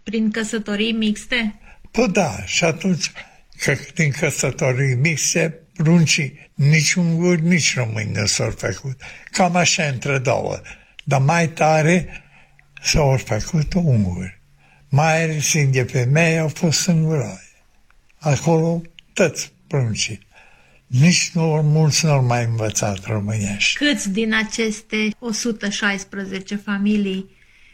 Prin căsătorii mixte? Păi da, și atunci, că din căsătorii mixte, pruncii nici unguri, nici români nu s-au făcut. Cam așa între două. Dar mai tare s-au făcut unguri. Mai de femei au fost înguroi. Acolo toți pruncii. Nici mulți nu au mai învățat românești. Câți din aceste 116 familii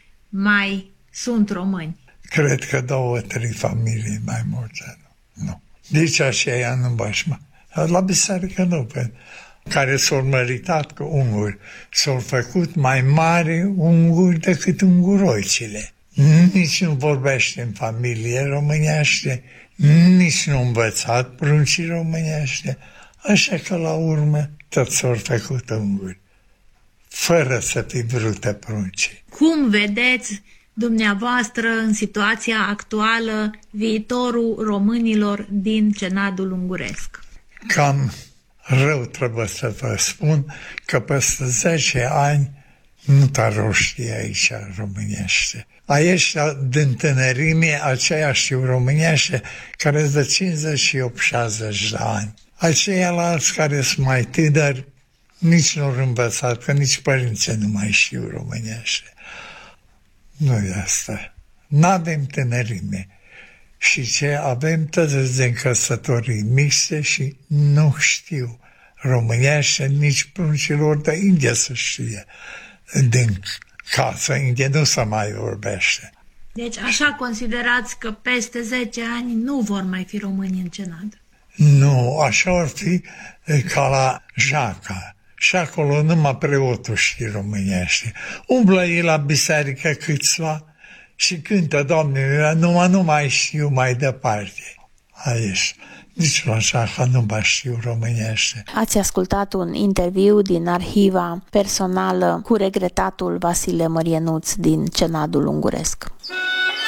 mai sunt români? Cred că 2-3 familii mai multe. Nu. Deci aceia nu bașma. La biserică nu, care s-au meritat cu unguri. S-au făcut mai mari unguri decât unguroicile. Nici nu vorbește în familie românește, nici nu învățat pruncii românește, așa că la urmă tot s-au făcut unguri, fără să fi vrute pruncii. Cum vedeți dumneavoastră în situația actuală viitorul românilor din Cenadul Unguresc? Cam rău trebuie să vă spun că peste 10 ani nu te roști aici românește. Aici, din tânărime, aceia știu românește care de 50-60 de ani. Aceilalți care sunt mai tânări, nici nu au învățat, că nici părinții nu mai știu românește. Nu e asta. N-avem tânărime. Și ce avem toți din căsătorii mixte și nu știu românește, nici pruncilor de India să știe. Din casă, India nu se mai vorbește. Deci așa considerați că peste 10 ani nu vor mai fi români în Cenad? Nu, așa ar fi ca la Jaca. Și acolo numai preotul știe românește. Umblă ei la biserică câțiva și cântă, Doamne, nu mai știu mai departe. Aici. Nici la Jaca nu mai știu românește. Ați ascultat un interviu din arhiva personală cu regretatul Vasile Mărienuț din Cenadul Unguresc.